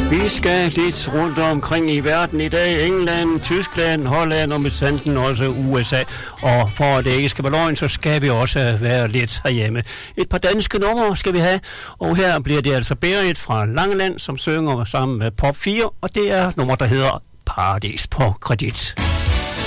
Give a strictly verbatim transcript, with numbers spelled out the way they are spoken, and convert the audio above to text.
Vi skal lidt rundt omkring i verden i dag. England, Tyskland, Holland og med sanden også U S A. Og for at det ikke skal være løgn, så skal vi også være lidt herhjemme. Et par danske numre skal vi have. Og her bliver det altså Berit fra Langeland, som synger sammen med Pop fire. Og det er nummer, der hedder Paradis på kredit.